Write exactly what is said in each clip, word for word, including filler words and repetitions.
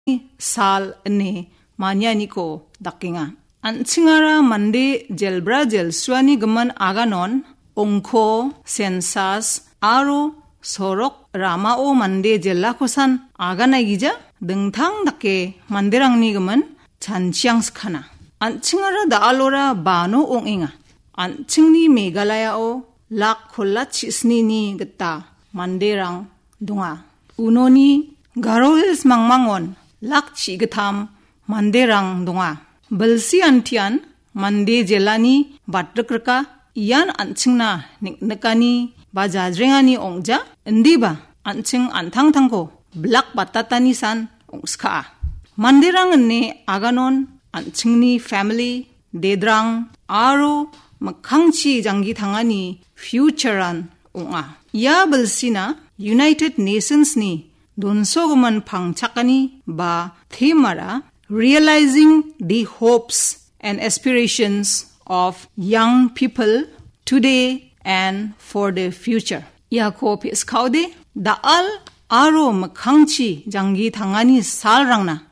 sal ne manyaniko dakinga. Anchingara mande jelbra jelswani gaman aganon ongko sensas aro sorok ramao mande jel라코산 아가나기자 등탕 닥게 만데랑니 가만 잔치앙스카나 안칭아라 다알로라 바노 옹잉아 안칭니 메갈라야오 락 콜라 치스니니 그따 만데랑 동아 우노니 가로힐스 망망원 락 치그탐 만데랑 동아 벌시 안티안 만데 젤라니 바트크르카 이안 안칭나 닉ник까니 바자드랭아니 옹자 인디바 안칭 안탕탕고 블락 바타타니 산 옹스카 만데랑은 네 아가논 안칭니 패밀리 데드랑 아로 막항치 장기 당하니 퓨처란 옹아 야 벌시나 유나이티드 네이션스니 돈소그만 방착하니 바 테마라 realizing the hopes and aspirations of young people today and for the future. 야코 피스카우데 다알 아로 막항치 장기 당하니 살랑나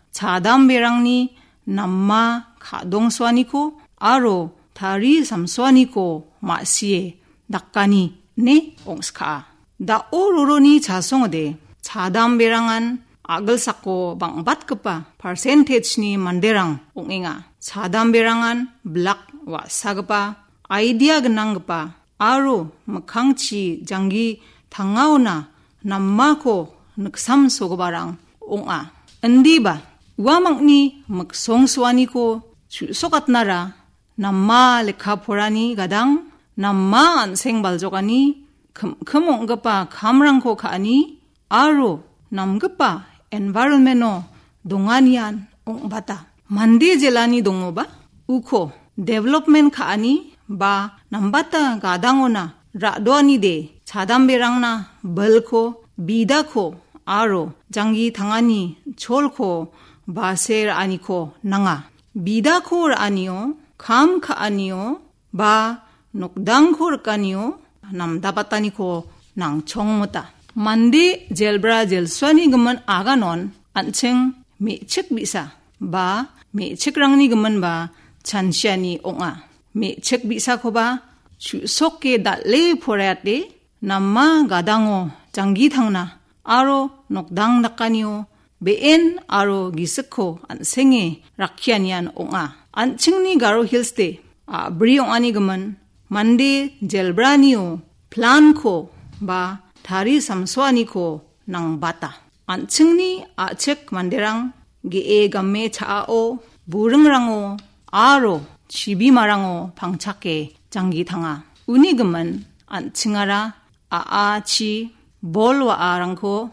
자담베랑니 남마 가동스와니코 아로 다리 삼스와니코 마시에 닥까니 네 옹스카 다오로로니 자송어데 자담베랑한 아글사코 방밭급바 퍼센테이지니 만데랑 옹잉아 자담베랑한 블락 와 사급바 아이디어 근ang급바 아로 막항치 장기 당하오나 남마코 늑삼 소고바랑 옹아 은디바 우아막니 막송수와니코 주소갓나라 남마 레카포라니 가당 남마 안생발조가니 금금옹급바 감랑코 가니 아로 남급바 environmentno 동아니안 옹바다 만데 젤라니 동오바 우코 development 카니 바 남바타 가당오나 라도아니데 자담베랑나 벌코 비다코 아로 장기 당하니 졸코 바셀 아니코 나가 비다코 아니요 감카 아니요 바 녹당코 까니요 남다바타니코 낭총무다 만데 젤브라 젤스와니 그만 아가논 안칭 메책 비사 바 메책랑니 그만 바 잔시아니 옹아 메책 비사 코바 주속게 달레 포라데 남마 가당오 장기 당나 아로 녹당 낙까니오 베엔 아로 기스코 안생에 라키아니안 옹아 안칭니 가로 힐스테 아 브리옹아니 그만 만데 젤브라니오 플란코 바 다리 삼스와니코 낭바타 안칭니 아책 만데랑 게에 감메 차오 부릉랑오 아로 치비마랑오 방착게 장기 당아 우니금은 안칭아라 아아치 볼와 아랑코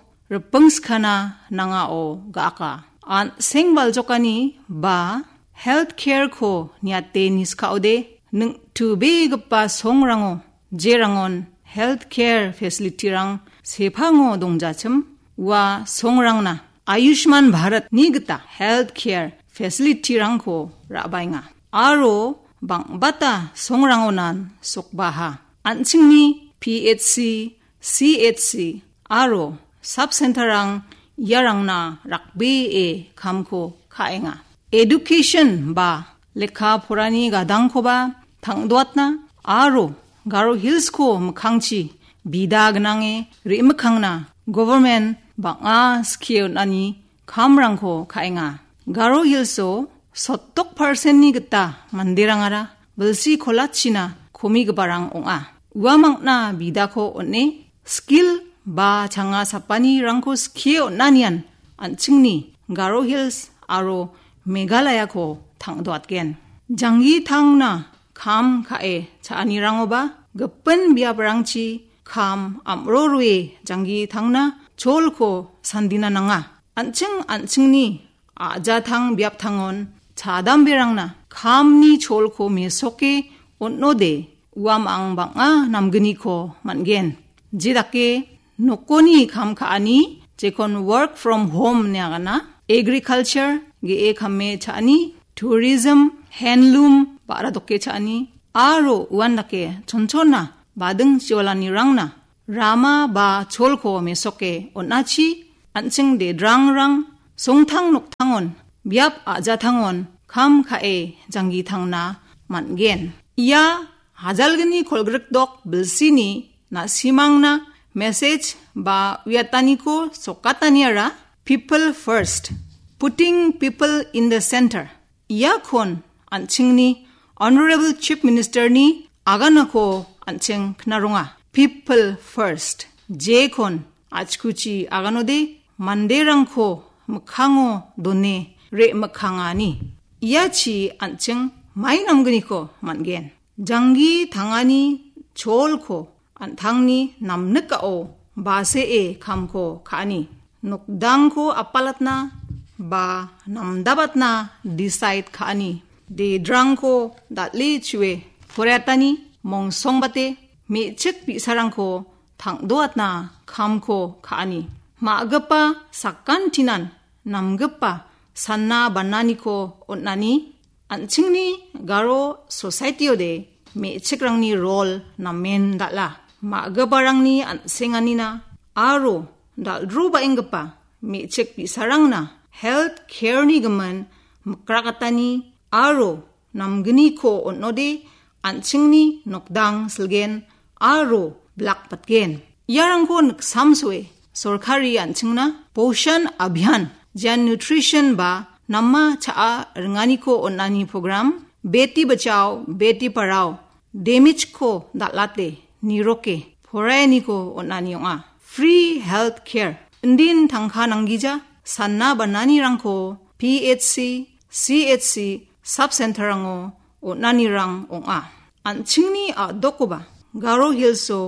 르펑스카나 낭아오 가까 안 생발조카니 바 헬스케어코 니아테 니스카오데 능 투베급바 송랑오 제랑온 healthcare facility랑 세팡오 동자첨 와 송랑나 아유시만 바랏 니그타 healthcare facility랑코 라바잉아 아로 방바타 송랑오난 속바하 안칭니 피에이치씨, 씨에이치씨 아로 삽센터랑 야랑나 락베에 감코 카잉아 education 바 레카 포라니 가당코바 당도았나 아로 가로 힐스코 막항치 비다그낭에 리մ캉나 government 방아 스키어나니 감랑코 카잉아 가로 힐소 서똑 퍼센니 그따 만데랑아라 벌시 콜라치나 코미그바랑 옹아 우아망나 비다코 온네 스킬 바 장아 사파니랑코 스키어나니안 안칭니 가로 힐스 아로 메갈라야코 당도앗겐 장기 탕나 감 카에 자니랑오바 급은 비아브랑치 감 암로루에 장기 당나 졸코 산디나낭아 안칭 안칭니 아자탕 비압탕온 자담베랑나 감니 졸코 메소케 온노데 우암앙방아 남그니코 만겐 지다케 노코니 감카아니 제콘 work from home 냐가나 agriculture 게 감메 차니 tourism handloom 바라도케 차니 아로 우안나케 전천나 마등 시올라니랑나 라마 바 졸코 메소케 온나치 안칭 데드랑랑 송탕 녹탕온 미압 아자탕온 감 카에 장기탕나 만겐 이야 하잘그니 콜그럭독 빌시니 나 시망나 메시지 바 위아타니코 소카타니아라 people first putting people in the center 이야 콘 안칭니 honorable chief minister ni 아가나코 안칭 크나롱아 people first 제콘 아치쿠치 아가노데 만데랑코 mukhango done re mukhangani iyachi ancheng mai namgni ko mangen jangi thangani cholko anthangni namnaka o base e khamko khani nukdangko apalatna ba namdabatna decide khani de drangko datli chue poratani mongsongbate mi chek pi sarangko thangdoatna khamko khani 마그빠 sakkantinan namgpa sanna bananiko onnani anchingni garo society-ode me chikrangni role namen dala magbarangni ansenganina aro dalruba engpa me chik bisarangna health care ni gaman mukrakatani aro namgni ko onnode anchingni nokdang silgen aro black patgen yarangko niksamswe सरकारी अंचंगना पोषण अभियान जन न्यूट्रिशन बा नम्मा छा रंगानी को ओनानी प्रोग्राम बेटी बचाओ बेटी पढ़ाओ डेमिज को दालाते निरोके फोरायनी को ओनानी ओंगा फ्री हेल्थ केयर इंदिन थंखा नंगीजा सन्ना बनानी रंग को पीएचसी सीएचसी सब सेंटर रंगो ओनानी रंग ओंगा अंचिंगनी आ दोकोबा गारो हिल्सो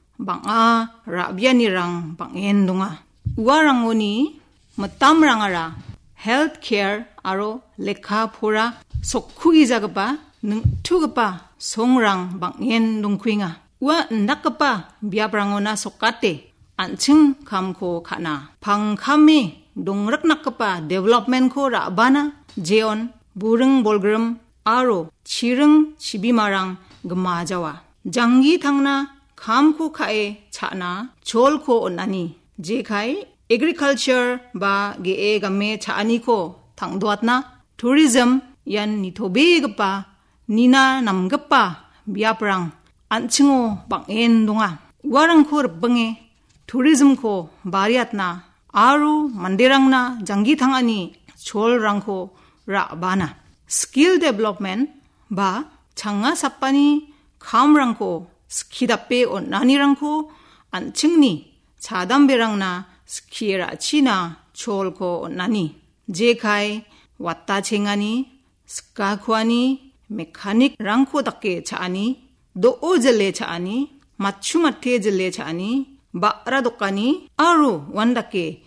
banga rabiani rang bangen dunga uarangoni matam rangara health care aro lekha phora sokhugi jagapa ning thugapa songrang bangen dungkhuinga ua nakapa biabrangona sokate anching khamko khana phangkhame dongrak nakapa development ko rabana jeon burung bolgram aro chirung chibimarang gmajawa jangi thangna खामको खाए छाना छोलको ओनानी जे खाए एग्रीकल्चर बा गे गमे छानी को थांगदवातना टूरिज्म यान निथोबे गपा नीना नमगपा बियापरांग 안칭오 방엔 동아 우아랑코 르벙에 टूरिज्म को बारियातना आरु मंदिरंगना जंगी थांगानी छोलरांको राबाना स्किल डेवलपमेंट बा छंगा सप्पानी खामरांको 스키다페 온나니랑코 안칭니 자담베랑나 스키에라 치나 초올코 온나니 제카이 왔다 쟁하니 스카쿠아니 메카닉 랑코 닥게 차아니 도오젤레 차아니 마추마테 젤레 차아니 바라도까니 아루 완다게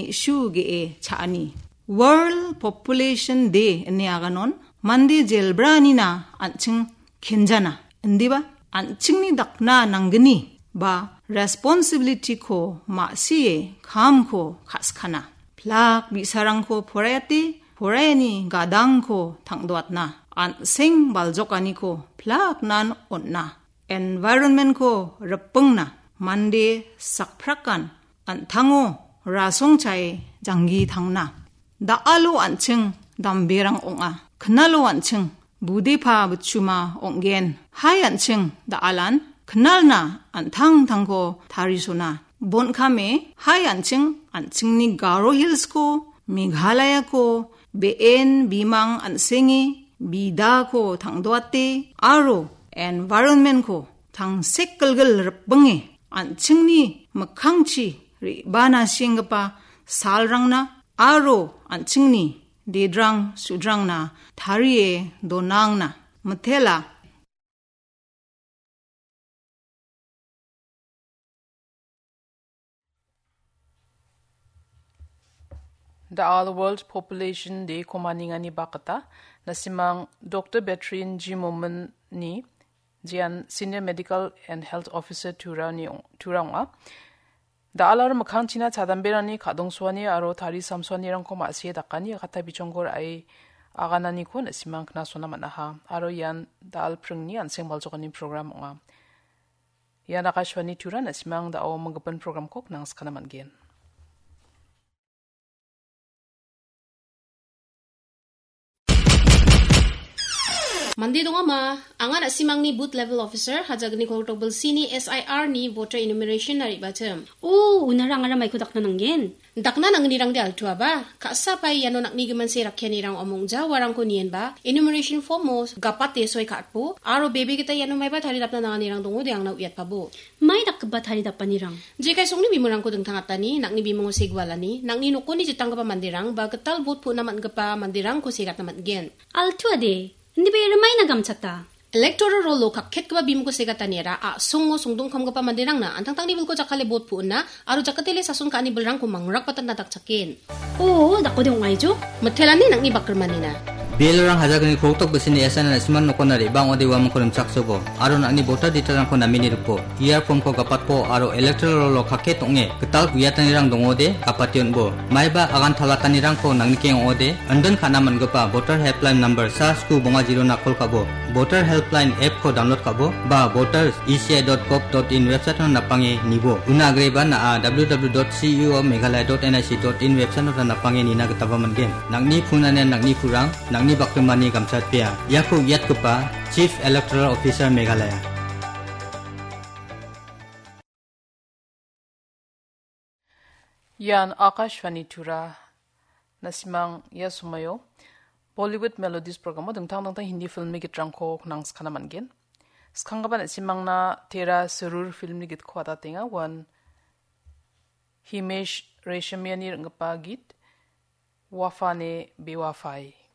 미슈게 차아니 World Population Day 에네아가논 만디 젤브라니나 안칭 켄자나 인디바 안칭니 닥나 낭그니 바 responsibility ko 마시에 감코 카스카나 플락 비사랑코 포라야티 포라야니 가당코 당도았나 안생 발족아니코 플락 난 온나 environment ko rapungna mande sakprakan 안탕오 라송차에 장기 당나 다알로 안칭 담베랑 옹아 그날로 안칭 무대파 부추마 옹겐 하얀층 다알란 그날나 안탕 당고 다리소나 본카메 하얀층 안층니 가로 힐스코 메갈라야코 베엔 비망 안생이 비다코 당도아테 아로 엔바이런멘코 당 색글글 르뻥에 안층니 막항치 리바나 싱가파 살랑나 아로 안층니 데드랑 수드랑나 다리에 도낭나 마텔라 The All World Population Day komaningani bakata nasimang Doctor Betrin G. Moman ni jian Senior Medical and Health Officer turani turangwa Da alar makhang china chadamberani kadongsuani aro tari samsuani rangko masie dakani kata bichongor ai aganani ko nasimang kna sona manaha aro yan dal prungni anseng baljokani program nga yan akashwani tura nasimang da aw mangapan program kok nang skana mangen Mandi donga ma anga na simang ni booth level officer hajagni koltok belsi ni S I R ni voter enumeration nari bacem. Oh, unarang ara may kudak na nanggen. Dakna nang nirang di altua ba? Kaasa pa yano nak ni gaman si rakya nirang omong ja warang ko niyan ba? Enumeration form mo gapat tesoy katpo. Aro baby kita yano may ba thari dapna nang nirang dungo di ang nauyat pa bo. May dakbat hari dapan nirang. Jika song ni bimurang ko deng tangatani nak ni bimong sigwalani nak ni nukon ni jitang ka pa mandirang ba ketal bot po naman ka pa mandirang ko sigat naman gen. Altua de. Hindi ba ramay nagamchata? Electoral roll lo kakket ka ba bimong ko sigatanira a songo songdong kam ka pa mandirang na antang tang ni ko jakale bot po na aro jakatele sasun ka ni belrang ko mangrak patan natak cakin. Oh, dako de ungay jo. Matelani nak ni bakermanina. Bilang hajagani koktok besini esan na siman nukonari bang odi wam korim saksobo aro nakni voter detaran ko namini rupo iar form ko gapat po aro electoral lo kake tonge ketal buyatan irang dongode kapation bo maiba agan thalatan irang ko nangni keng ode andon kana man gapa voter helpline number sa sku bonga zero na kol kabo voter helpline app ko download kabo ba voters e c i dot gov dot in website no napange nibo una agreba na w w w dot c u o meghalaya dot n i c dot in website no napange nina ketaba mangen nangni punane nangni kurang ni baktemani gamsat pia yaku yat kepa Chief Electoral Officer Meghalaya. Yan Akashvani Tura nasimang ya sumayo Bollywood Melodies program mo dengtang dengtang Hindi film ni gitrang ko nang skana mangen. Skanga ba nasimang na Tera Surur film ni git ko ata tinga wan Himesh Reshamyani ngapa git Wafane Bewafai.